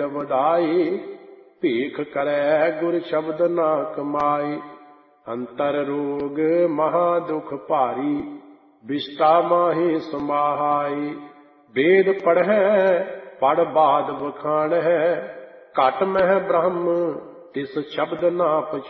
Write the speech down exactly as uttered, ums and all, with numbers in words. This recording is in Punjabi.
ਪਿੰਡ ਵਡਾਈ, ਭੀਖ ਕਰੈ ਗੁਰ ਸ਼ਬਦ ਨਾ ਕਮਾਈ। ਅੰਤਰ ਰੋਗ ਮਹਾ ਦੁਖ ਭਾਰੀ, ਵਿਸ਼ਟਾ ਮਾਹੀ ਸਮਾਹਾਈ। ਵੇਦ ਪੜ੍ਹੈ ਪੜ੍ਹ ਬਾਦ ਬਖਾਣੈ, ਘਟ ਮਹਿ ਬ੍ਰਹਮ ਤਿਸ ਸ਼ਬਦ ਨਾ ਪਛਾਣੈ।